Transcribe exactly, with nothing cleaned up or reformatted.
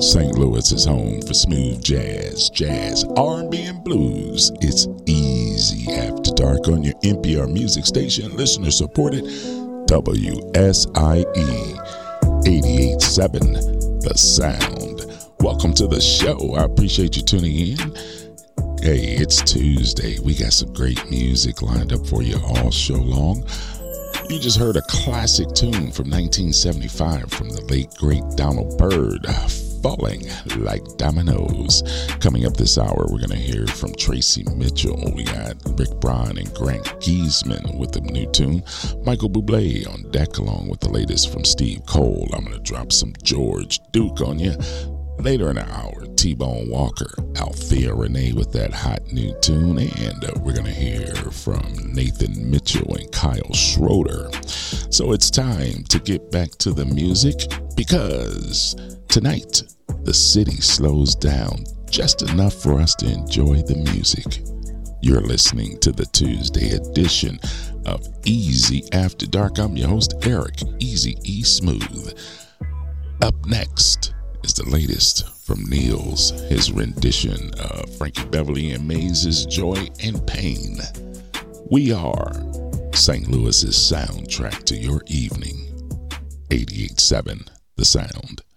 Saint Louis is home for smooth jazz, jazz, R and B, and blues. It's Easy After Dark on your N P R music station, listener supported W S I E eighty-eight point seven, The Sound. Welcome to the show. I appreciate you tuning in. Hey, it's Tuesday. We got some great music lined up for you all show long. You just heard a classic tune from nineteen seventy-five from the late, great Donald Byrd, Falling Like Dominoes. Coming up this hour, we're going to hear from Tracy Mitchell. We got Rick Braun and Grant Giesman with the new tune. Michael Bublé on deck along with the latest from Steve Cole. I'm going to drop some George Duke on you. Later in the hour, T-Bone Walker, Althea Renee with that hot new tune, and uh, we're going to hear from Nathan Mitchell and Kyle Schroeder. So it's time to get back to the music, because tonight the city slows down just enough for us to enjoy the music. You're listening to the Tuesday edition of Easy After Dark. I'm your host, Eric Easy E Smooth. Up next is the latest from Niels, his rendition of Frankie Beverly and Maze's Joy and Pain. We are Saint Louis's soundtrack to your evening. eighty-eight point seven, The Sound.